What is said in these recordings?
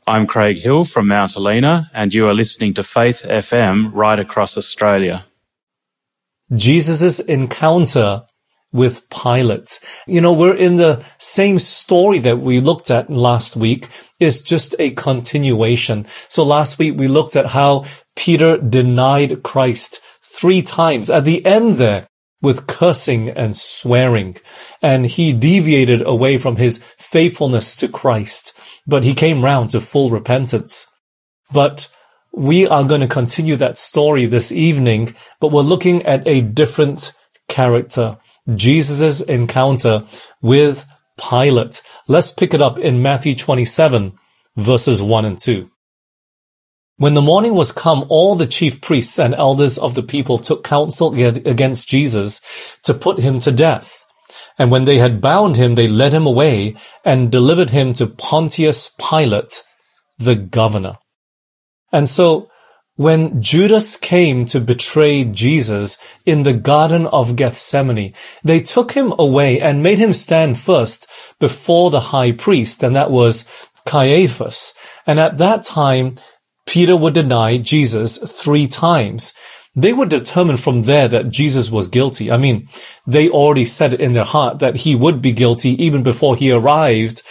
I'm Craig Hill from Mount Helena, and you are listening to Faith FM right across Australia. Jesus' encounter with Pilate. We're in the same story that we looked at last week. It's just a continuation. So last week we looked at how Peter denied Christ 3 times at the end there with cursing and swearing. And he deviated away from his faithfulness to Christ. But he came round to full repentance. But we are going to continue that story this evening, but we're looking at a different character, Jesus' encounter with Pilate. Let's pick it up in Matthew 27, verses 1 and 2. When the morning was come, all the chief priests and elders of the people took counsel against Jesus to put him to death. And when they had bound him, they led him away and delivered him to Pontius Pilate, the governor. And so, when Judas came to betray Jesus in the Garden of Gethsemane, they took him away and made him stand first before the high priest, and that was Caiaphas. And at that time, Peter would deny Jesus 3 times. They were determined from there that Jesus was guilty. They already said it in their heart that he would be guilty even before he arrived,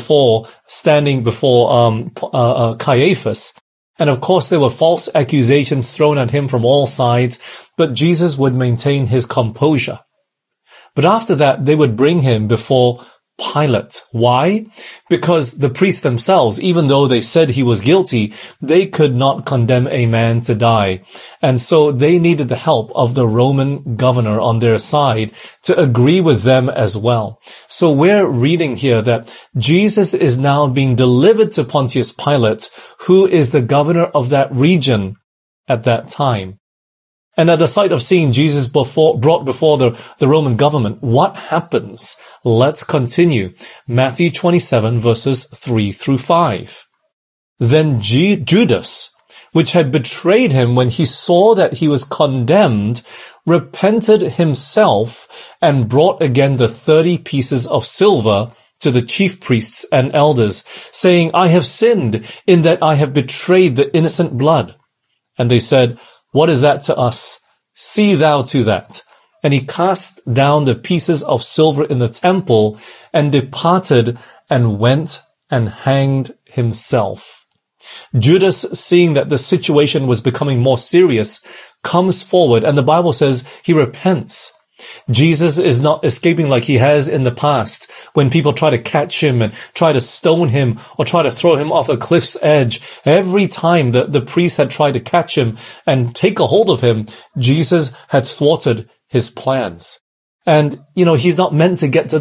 standing before Caiaphas. And of course, there were false accusations thrown at him from all sides, but Jesus would maintain his composure. But after that, they would bring him before Pilate. Why? Because the priests themselves, even though they said he was guilty, they could not condemn a man to die. And so they needed the help of the Roman governor on their side to agree with them as well. So we're reading here that Jesus is now being delivered to Pontius Pilate, who is the governor of that region at that time. And at the sight of seeing Jesus brought before the Roman government, what happens? Let's continue. Matthew 27 verses 3 through 5. Then Judas, which had betrayed him when he saw that he was condemned, repented himself and brought again the 30 pieces of silver to the chief priests and elders, saying, I have sinned in that I have betrayed the innocent blood. And they said, what is that to us? See thou to that. And he cast down the pieces of silver in the temple and departed and went and hanged himself. Judas, seeing that the situation was becoming more serious, comes forward, and the Bible says he repents. Jesus is not escaping like he has in the past when people try to catch him and try to stone him or try to throw him off a cliff's edge. Every time the priests had tried to catch him and take a hold of him, Jesus had thwarted his plans. And, he's not meant to get to